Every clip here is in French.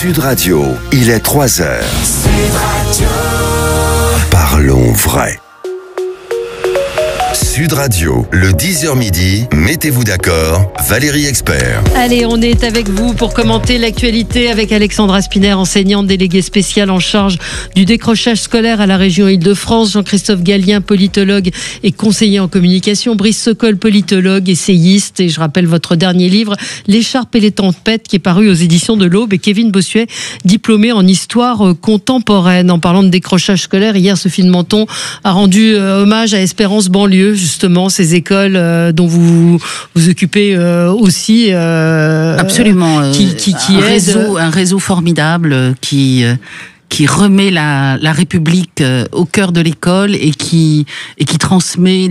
Sud Radio, il est 3h. Sud Radio. Parlons vrai. Sud Radio, le 10h midi, mettez-vous d'accord, Valérie Expert. Allez, on est avec vous pour commenter l'actualité avec Alexandra Spinner, enseignante déléguée spéciale en charge du décrochage scolaire à la région Île-de-France, Jean-Christophe Gallien, politologue et conseiller en communication, Brice Sokol, politologue, essayiste, et je rappelle votre dernier livre, L'écharpe et les tempêtes, qui est paru aux éditions de l'Aube, et Kevin Bossuet, diplômé en histoire contemporaine. En parlant de décrochage scolaire, hier, Sophie de Menton a rendu hommage à Espérance Banlieue, justement, ces écoles dont vous vous occupez aussi. Absolument. Un réseau formidable qui remet la République au cœur de l'école et qui transmet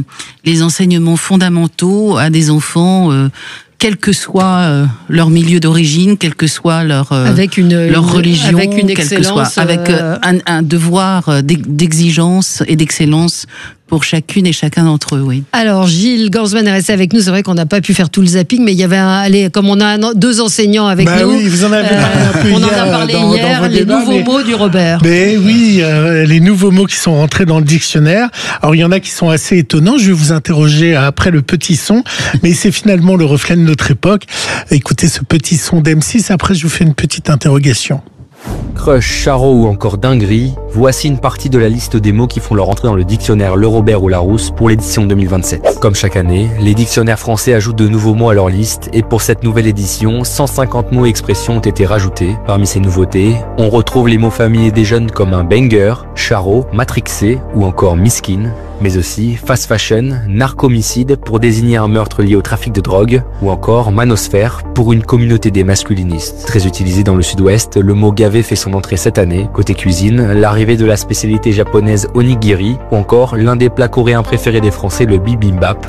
les enseignements fondamentaux à des enfants quel que soit leur milieu d'origine, quelle que soit leur religion, avec une excellence, avec un devoir d'exigence et d'excellence pour chacune et chacun d'entre eux, oui. Alors, Gilles Gansman est resté avec nous. C'est vrai qu'on n'a pas pu faire tout le zapping, mais il y avait comme on a deux enseignants avec nous. Oui, vous en avez parlé un peu on en a parlé hier, dans les nouveaux mots du Robert. Mais oui, les nouveaux mots qui sont rentrés dans le dictionnaire. Alors, il y en a qui sont assez étonnants. Je vais vous interroger après le petit son, mais c'est finalement le reflet de notre époque. Écoutez ce petit son d'M6. Après, je vous fais une petite interrogation. Crush, charreau ou encore dinguerie, voici une partie de la liste des mots qui font leur entrée dans le dictionnaire Le Robert ou Larousse pour l'édition 2027. Comme chaque année, les dictionnaires français ajoutent de nouveaux mots à leur liste et pour cette nouvelle édition, 150 mots et expressions ont été rajoutés. Parmi ces nouveautés, on retrouve les mots familiers des jeunes comme un banger, charreau, matrixé ou encore miskin, mais aussi fast fashion, narcomicide pour désigner un meurtre lié au trafic de drogue, ou encore manosphère pour une communauté des masculinistes. Très utilisé dans le sud-ouest, le mot gavé fait son entrée cette année. Côté cuisine, l'arrivée de la spécialité japonaise onigiri, ou encore l'un des plats coréens préférés des Français, le bibimbap.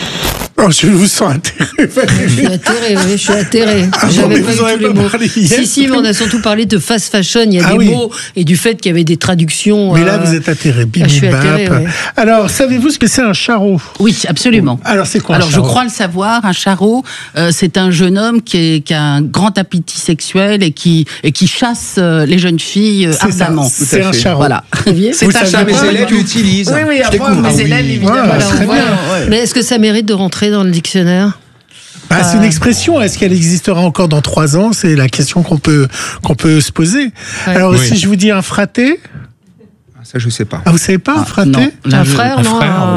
Oh, je vous sens atterré. Je suis atterré. J'avais pas eu tous les mots. Si, mais on a surtout parlé de fast fashion. Il y a des mots et du fait qu'il y avait des traductions. Mais là, vous êtes atterré. Je suis atterré, ouais. Alors, savez-vous ce que c'est un charreau ? Oui, absolument. Alors, c'est quoi un charreau ? Je crois le savoir. Un charreau, c'est un jeune homme qui a un grand appétit sexuel et qui chasse les jeunes filles ardemment. C'est un charreau. Voilà. C'est un charreau. Mes élèves l'utilisent. Oui, mes élèves, évidemment. Mais est-ce que ça mérite de rentrer dans le dictionnaire ? C'est une expression. Est-ce qu'elle existera encore dans 3 ans ? C'est la question qu'on peut se poser. Ouais. Alors, si je vous dis un fraté. Ça, je sais pas. Ah, vous savez pas, un fraté ? Un frère, non ?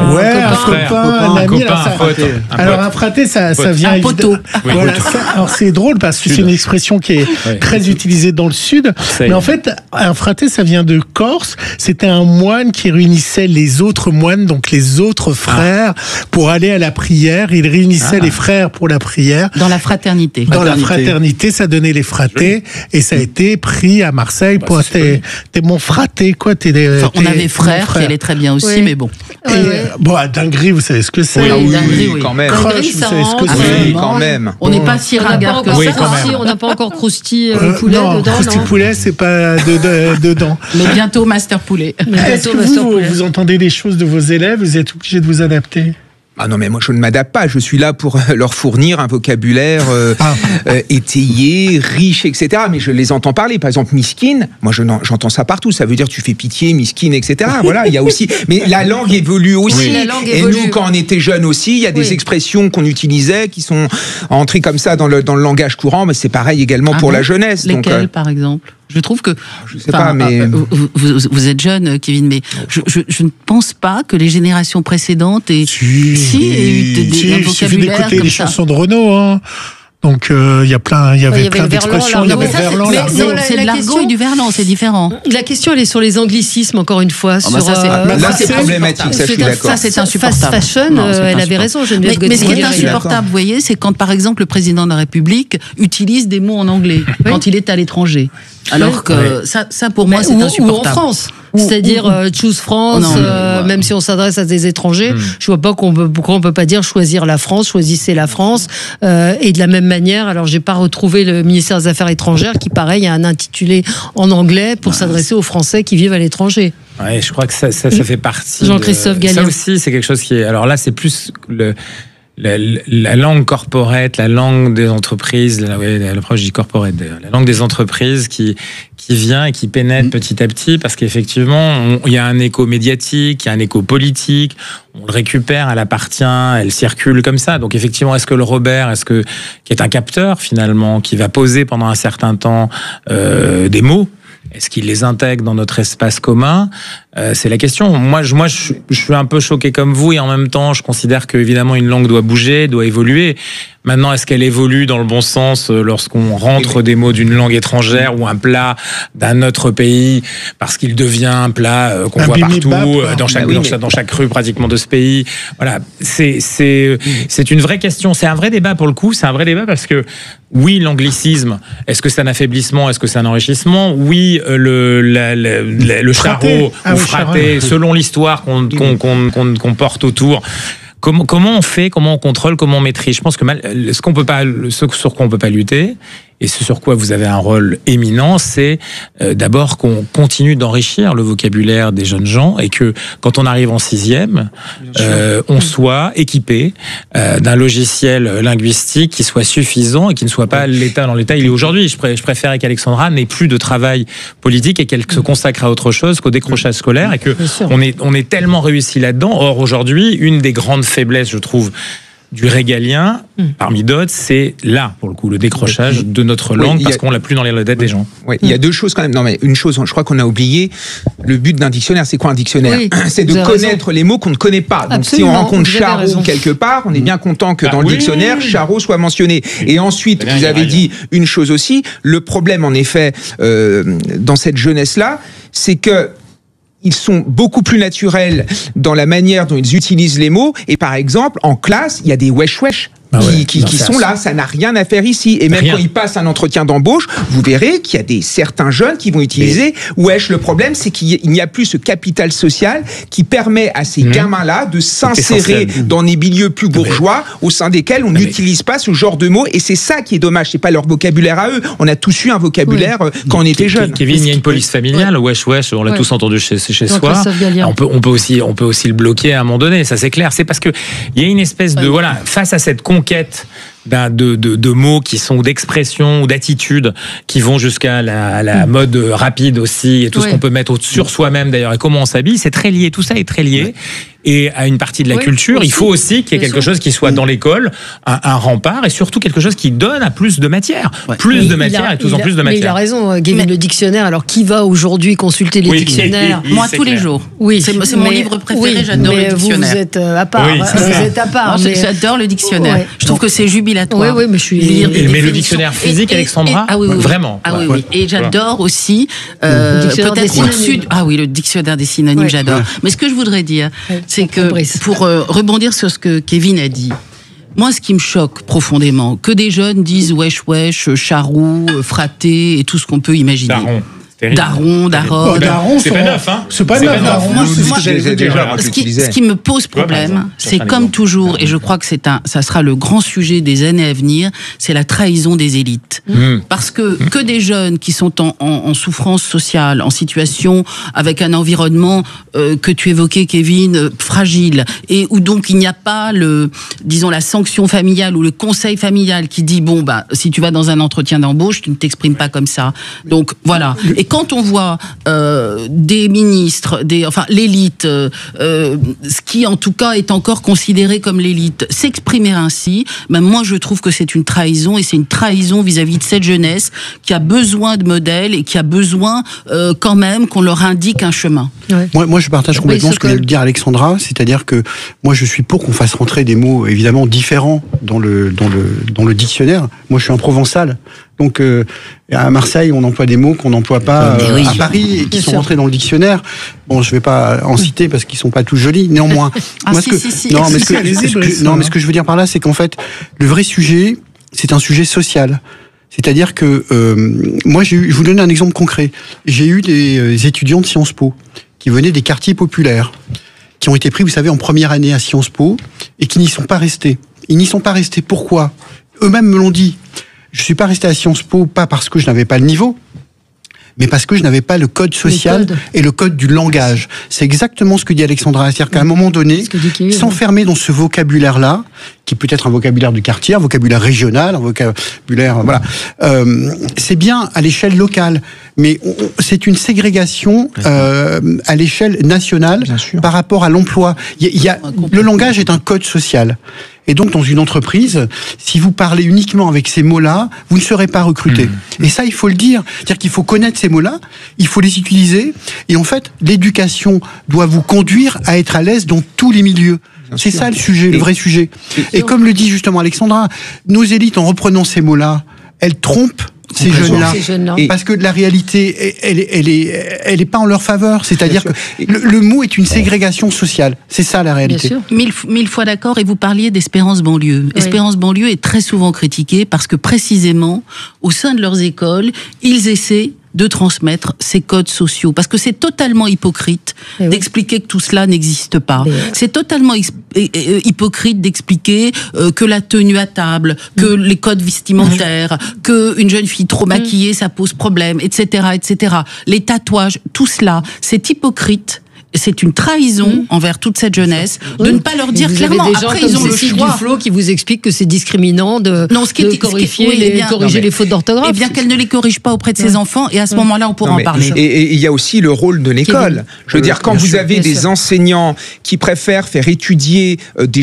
Un copain, un ami. Alors, un fraté, ça vient... Un poteau. Voilà, alors, c'est drôle parce que c'est une expression qui est très utilisée dans le Sud. Mais en fait, un fraté, ça vient de Corse. C'était un moine qui réunissait les autres moines, donc les autres frères, pour aller à la prière. Il réunissait les frères pour la prière. Dans la fraternité. Dans la fraternité, ça donnait les fratés. Et ça a été pris à Marseille. T'es mon fraté, quoi. On avait frère qui allait très bien aussi, mais bon. Dinguerie, vous savez ce que c'est ? Oui, quand même. Crush, vous savez ce que c'est ? Oui, quand même. On n'est pas si ringard que ça. On n'a pas encore croustille poulet non, dedans. Croustille poulet, c'est pas dedans. Mais bientôt Master Poulet. Est-ce que vous entendez des choses de vos élèves ? Vous êtes obligé de vous adapter ? Ah non, mais moi je ne m'adapte pas, je suis là pour leur fournir un vocabulaire étayé, riche, etc. Mais je les entends parler, par exemple miskin, moi j'entends ça partout, ça veut dire tu fais pitié, miskin, etc. Voilà, il y a aussi, mais la langue évolue aussi, et nous quand on était jeunes aussi, il y a des expressions qu'on utilisait qui sont entrées comme ça dans le langage courant, mais c'est pareil également pour la jeunesse. Lesquelles, par exemple ? Je trouve que... Je sais pas, mais... Vous êtes jeune, Kevin, mais je ne pense pas que les générations précédentes aient eu un vocabulaire d'écouter comme les ça. chansons de Renaud, hein. Donc il y avait plein d'expressions. Il y avait Verlan, c'est de l'argot et du verlan, c'est différent. La question, elle est sur les anglicismes, encore une fois. Là, c'est problématique, ça, je suis d'accord. Ça, c'est insupportable. Fast fashion, elle avait raison, Geneviève Gauthier. Mais ce qui est insupportable, vous voyez, c'est quand, par exemple, le président de la République utilise des mots en anglais quand il est à l'étranger. Alors que ça pour moi, c'est insupportable. Ou en France. C'est-à-dire choose France, même si on s'adresse à des étrangers, je vois pas pourquoi on peut pas dire choisir la France, choisissez la France. Et de la même manière, alors j'ai pas retrouvé le ministère des Affaires étrangères qui, pareil, a un intitulé en anglais pour s'adresser aux Français qui vivent à l'étranger. Ouais, je crois que ça fait partie. Jean-Christophe Gallien. Ça aussi, c'est quelque chose qui est. Alors là, c'est plus la langue corporate, la langue des entreprises, l'approche du corporate d'ailleurs, la langue des entreprises qui vient et qui pénètre petit à petit, parce qu'effectivement, il y a un écho médiatique, il y a un écho politique, on le récupère, elle appartient, elle circule comme ça. Donc effectivement, est-ce que le Robert, qui est un capteur finalement, qui va poser pendant un certain temps des mots, est-ce qu'il les intègre dans notre espace commun ? C'est la question. Moi, je suis un peu choqué comme vous, et en même temps, je considère que évidemment une langue doit bouger, doit évoluer. Maintenant, est-ce qu'elle évolue dans le bon sens lorsqu'on rentre des mots d'une langue étrangère ou un plat d'un autre pays, parce qu'il devient un plat qu'on voit partout, dans chaque rue pratiquement de ce pays. Voilà, c'est une vraie question. C'est un vrai débat pour le coup. C'est un vrai débat parce que oui, l'anglicisme, est-ce que c'est un affaiblissement, est-ce que c'est un enrichissement ? Oui, le charreau ou fraté, selon l'histoire qu'on porte autour. Comment on fait, comment on contrôle, comment on maîtrise ? Je pense que ce sur quoi on peut pas lutter, et ce sur quoi vous avez un rôle éminent, c'est d'abord qu'on continue d'enrichir le vocabulaire des jeunes gens, et que quand on arrive en 6e, on soit équipé d'un logiciel linguistique qui soit suffisant et qui ne soit pas dans l'état il est aujourd'hui. Je préférais qu'Alexandra n'ait plus de travail politique et qu'elle se consacre à autre chose qu'au décrochage scolaire, et que on est tellement réussi là-dedans. Or aujourd'hui, une des grandes faiblesses, je trouve, du régalien, parmi d'autres, c'est là, pour le coup, le décrochage de notre langue, parce qu'on l'a plus dans les têtes des gens. Oui, il y a deux choses quand même. Non, mais une chose, je crois qu'on a oublié, le but d'un dictionnaire, c'est quoi un dictionnaire ? C'est de connaître les mots qu'on ne connaît pas. Donc si on rencontre charreau quelque part, on est bien content que dans le dictionnaire, charreau soit mentionné. Et ensuite, vous avez dit une chose aussi, le problème en effet, dans cette jeunesse-là, c'est que ils sont beaucoup plus naturels dans la manière dont ils utilisent les mots. Et par exemple, en classe, il y a des wesh-wesh qui sont là, ça n'a rien à faire ici. Et même quand ils passent un entretien d'embauche, vous verrez qu'il y a certains jeunes qui vont utiliser wesh. Le problème, c'est qu'il n'y a plus ce capital social qui permet à ces gamins-là de s'insérer dans des milieux plus bourgeois au sein desquels on n'utilise pas ce genre de mots. Et c'est ça qui est dommage, c'est pas leur vocabulaire à eux. On a tous eu un vocabulaire quand on était jeunes. Kevin, il y a une police familiale, wesh, on l'a tous entendu chez soi. On peut aussi le bloquer à un moment donné, ça c'est clair. C'est parce que il y a une espèce de face à cette conquête de mots qui sont d'expression ou d'attitude qui vont jusqu'à la mode rapide aussi, et tout ce qu'on peut mettre sur soi-même d'ailleurs, et comment on s'habille, c'est très lié, tout ça est très lié. Et à une partie de la culture, il faut aussi qu'il y ait quelque chose qui soit dans l'école, un rempart, et surtout quelque chose qui donne à plus de matière. Plus de matière et toujours plus de matière. Mais il a raison, Kevin, le dictionnaire. Alors, qui va aujourd'hui consulter les dictionnaires ? Moi, tous les jours. C'est mon livre préféré, j'adore le dictionnaire. Vous êtes à part. Vous êtes à part. J'adore le dictionnaire. Je trouve que c'est jubilatoire. Oui, mais je suis... Mais le dictionnaire physique, Alexandra, vraiment. Ah oui. Et j'adore aussi, peut-être au-dessus... Ah oui, le dictionnaire des synonymes, j'adore. Mais ce que je voudrais dire, c'est que, pour rebondir sur ce que Kevin a dit, moi, ce qui me choque profondément, que des jeunes disent wesh, charroux, fraté et tout ce qu'on peut imaginer. Daron, c'est pas neuf, hein. C'est pas neuf. Ce qui me pose problème, c'est comme toujours, et je crois que ça sera le grand sujet des années à venir, c'est la trahison des élites. Parce que des jeunes qui sont en souffrance sociale, en situation avec un environnement que tu évoquais, Kevin, fragile, et où donc il n'y a pas la sanction familiale ou le conseil familial qui dit si tu vas dans un entretien d'embauche, tu ne t'exprimes pas comme ça. Donc voilà. Et quand on voit des ministres, l'élite, ce qui en tout cas est encore considéré comme l'élite, s'exprimer ainsi, moi je trouve que c'est une trahison, et c'est une trahison vis-à-vis de cette jeunesse qui a besoin de modèles et qui a besoin quand même qu'on leur indique un chemin. Moi je partage complètement ce que vient de dire Alexandra, c'est-à-dire que moi je suis pour qu'on fasse rentrer des mots évidemment différents dans le dictionnaire. Moi je suis un provençal. Donc à Marseille, on emploie des mots qu'on n'emploie pas à Paris, et qui sont rentrés dans le dictionnaire. Bon, je vais pas en citer parce qu'ils sont pas tous jolis. Néanmoins, mais ce que je veux dire par là, c'est qu'en fait, le vrai sujet, c'est un sujet social. C'est-à-dire que moi, je vous donne un exemple concret. J'ai eu des étudiants de Sciences Po qui venaient des quartiers populaires, qui ont été pris, vous savez, en première année à Sciences Po, et qui n'y sont pas restés. Ils n'y sont pas restés. Pourquoi ? Eux-mêmes me l'ont dit. Je suis pas resté à Sciences Po, pas parce que je n'avais pas le niveau, mais parce que je n'avais pas le code social et le code du langage. C'est exactement ce que dit Alexandra. C'est-à-dire qu'à un moment donné, s'enfermer dans ce vocabulaire-là, qui peut être un vocabulaire du quartier, un vocabulaire régional, un vocabulaire, voilà, c'est bien à l'échelle locale, mais c'est une ségrégation à l'échelle nationale par rapport à l'emploi. Le langage est un code social. Et donc, dans une entreprise, si vous parlez uniquement avec ces mots-là, vous ne serez pas recruté. Et ça, il faut le dire. C'est-à-dire qu'il faut connaître ces mots-là, il faut les utiliser. Et en fait, l'éducation doit vous conduire à être à l'aise dans tous les milieux. C'est ça le sujet, le vrai sujet. Et comme le dit justement Alexandra, nos élites, en reprenant ces mots-là, elles trompent ces jeunes-là. Parce que la réalité, elle est pas en leur faveur. C'est-à-dire que le mot est une ségrégation sociale. C'est ça la réalité. Mille fois d'accord. Et vous parliez d'Espérance banlieue. Espérance banlieue est très souvent critiquée parce que précisément, au sein de leurs écoles, ils essaient de transmettre ces codes sociaux. Parce que c'est totalement hypocrite d'expliquer que tout cela n'existe pas. C'est totalement hypocrite d'expliquer que la tenue à table, que les codes vestimentaires, que une jeune fille trop maquillée, ça pose problème, etc., etc. Les tatouages, tout cela, c'est hypocrite. C'est une trahison envers toute cette jeunesse de ne pas leur dire clairement. Après, ils ont le choix. Duflo qui vous explique que c'est discriminant de corriger les fautes d'orthographe. Eh bien, qu'elle ne les corrige pas auprès de ses enfants, et à ce moment-là, on pourra en parler. Et il y a aussi le rôle de l'école. Je veux dire, quand vous avez des enseignants qui préfèrent faire étudier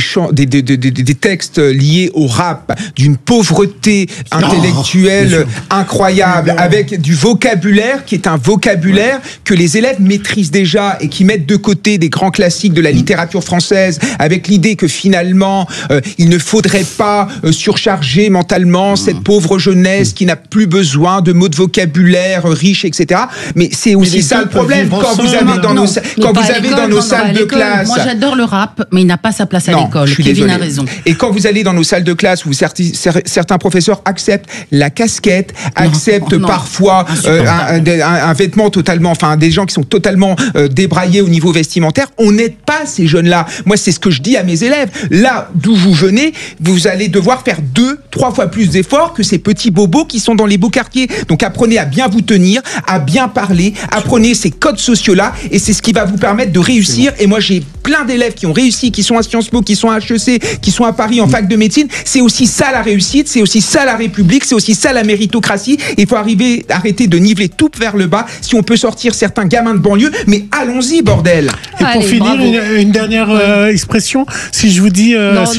des textes liés au rap, d'une pauvreté intellectuelle incroyable, avec du vocabulaire qui est un vocabulaire que les élèves maîtrisent déjà et qui mettent de côté des grands classiques de la littérature française, avec l'idée que finalement, il ne faudrait pas surcharger mentalement cette pauvre jeunesse qui n'a plus besoin de mots de vocabulaire riches, etc. Mais c'est aussi ça le problème quand vous avez dans nos salles de classe. Moi, j'adore le rap, mais il n'a pas sa place à l'école. Kevin a raison. Et quand vous allez dans nos salles de classe où certains professeurs acceptent la casquette, acceptent parfois un vêtement totalement, enfin des gens qui sont totalement débraillés au niveau vestimentaire, on n'aide pas ces jeunes-là. Moi, c'est ce que je dis à mes élèves. Là d'où vous venez, vous allez devoir faire 2-3 fois plus d'efforts que ces petits bobos qui sont dans les beaux quartiers. Donc apprenez à bien vous tenir, à bien parler, apprenez ces codes sociaux-là, et c'est ce qui va vous permettre de réussir. Et moi, j'ai plein d'élèves qui ont réussi, qui sont à Sciences Po, qui sont à HEC, qui sont à Paris en fac de médecine. C'est aussi ça la réussite, c'est aussi ça la République, c'est aussi ça la méritocratie. Il faut arrêter de niveler tout vers le bas. Si on peut sortir certains gamins de banlieue, mais allons-y, bordel. Et pour finir, une dernière expression, si je vous dis...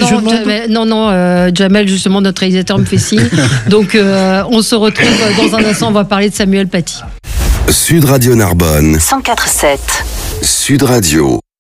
Jamel, justement, notre réalisateur me fait signe. Donc, on se retrouve dans un instant, on va parler de Samuel Paty. Sud Radio Narbonne. 104.7. Sud Radio.